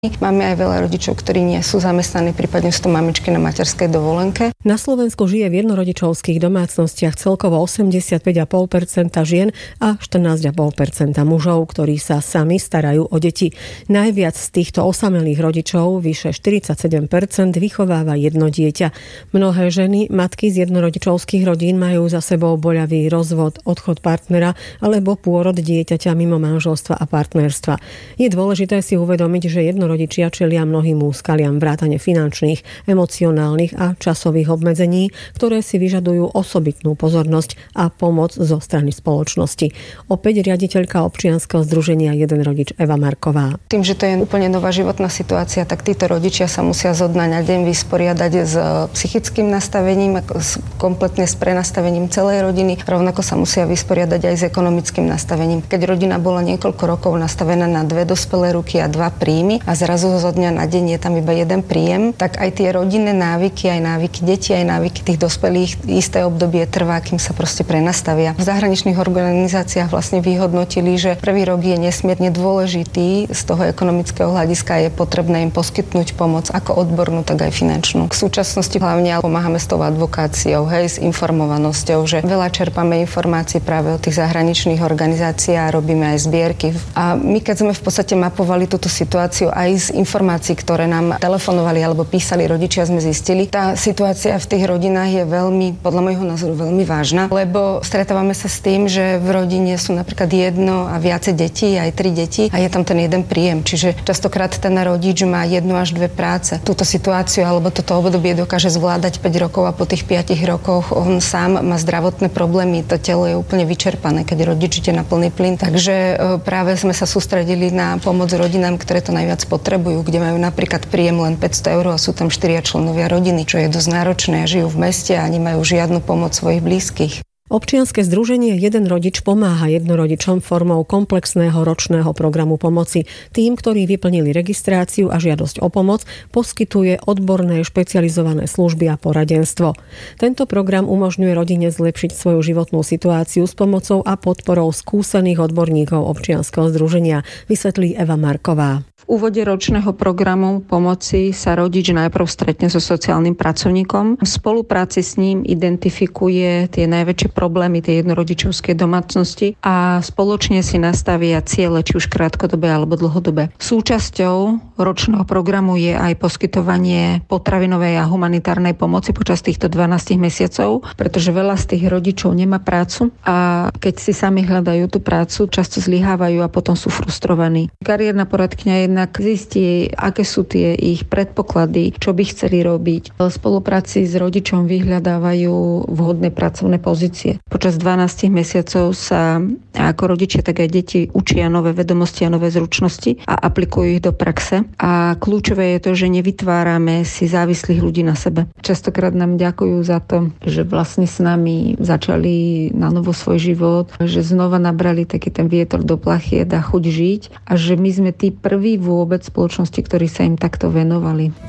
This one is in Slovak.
Máme aj veľa rodičov, ktorí nie sú zamestnaní, prípadne sú to mamičky na materskej dovolenke. Na Slovensku žije v jednorodičovských domácnostiach celkovo 85,5% žien a 14,5% mužov, ktorí sa sami starajú o deti. Najviac z týchto osamelých rodičov, vyše 47%, vychováva jedno dieťa. Mnohé ženy, matky z jednorodičovských rodín majú za sebou boľavý rozvod, odchod partnera alebo pôrod dieťaťa mimo manželstva a partnerstva. Je dôležité si uvedomiť, že rodičia čelia mnohým úskaliam vrátane finančných, emocionálnych a časových obmedzení, ktoré si vyžadujú osobitnú pozornosť a pomoc zo strany spoločnosti. Opäť riaditeľka občianskeho združenia Jeden rodič Eva Marková. Tým, že to je úplne nová životná situácia, tak títo rodičia sa musia zo dňa na deň vysporiadať s psychickým nastavením, kompletne s prenastavením celej rodiny. Rovnako sa musia vysporiadať aj s ekonomickým nastavením. Keď rodina bola niekoľko rokov nastavená na 2 dospelé ruky a 2 príjmy a zrazu zo dňa na deň je tam iba jeden príjem, tak aj tie rodinné návyky, aj návyky detí, aj návyky tých dospelých isté obdobie trvá, kým sa proste prenastavia. V zahraničných organizáciách vlastne vyhodnotili, že prvý rok je nesmierne dôležitý z toho ekonomického hľadiska a je potrebné im poskytnúť pomoc ako odbornú, tak aj finančnú. V súčasnosti hlavne pomáhame s tou advokáciou, s informovanosťou, že veľa čerpáme informácií práve od tých zahraničných organizácií a robíme aj zbierky. A my keď sme v podstate mapovali túto situáciu aj z informácií, ktoré nám telefonovali alebo písali rodičia, sme zistili, tá situácia v tých rodinách je veľmi, podľa môjho názoru, veľmi vážna, lebo stretávame sa s tým, že v rodine sú napríklad jedno a viacej detí, aj 3 deti a je tam ten jeden príjem. Čiže častokrát ten rodič má 1 až 2 práce. Túto situáciu alebo toto obdobie dokáže zvládať 5 rokov a po tých 5 rokoch on sám má zdravotné problémy, to telo je úplne vyčerpané, keď rodič ide na plný plyn. Takže práve sme sa sústredili na pomoc rodinám, ktoré to najviac potrebujú, kde majú napríklad príjem len 500 eur a sú tam 4 členovia rodiny, čo je dosť náročné, žijú v meste a nemajú žiadnu pomoc svojich blízkych. Občianske združenie Jeden rodič pomáha jednorodičom formou komplexného ročného programu pomoci. Tým, ktorí vyplnili registráciu a žiadosť o pomoc, poskytuje odborné špecializované služby a poradenstvo. Tento program umožňuje rodine zlepšiť svoju životnú situáciu s pomocou a podporou skúsených odborníkov občianskeho združenia, vysvetlí Eva Marková. V úvode ročného programu pomoci sa rodič najprv stretne so sociálnym pracovníkom. V spolupráci s ním identifikuje tie najväčšie problémy tej jednorodičovskej domácnosti a spoločne si nastavia ciele, či už krátkodobé alebo dlhodobé. Súčasťou ročného programu je aj poskytovanie potravinovej a humanitárnej pomoci počas týchto 12 mesiacov, pretože veľa z tých rodičov nemá prácu a keď si sami hľadajú tú prácu, často zlyhávajú a potom sú frustrovaní. Kariérna poradkyňa jednak zistí, aké sú tie ich predpoklady, čo by chceli robiť. V spolupráci s rodičom vyhľadávajú vhodné pracovné pozície. Počas 12 mesiacov sa ako rodičia, tak aj deti učia nové vedomosti a nové zručnosti a aplikujú ich do praxe. A kľúčové je to, že nevytvárame si závislých ľudí na sebe. Častokrát nám ďakujú za to, že vlastne s nami začali na novo svoj život, že znova nabrali taký ten vietor do plachiet a chuť žiť a že my sme tí prví vôbec spoločnosti, ktorí sa im takto venovali.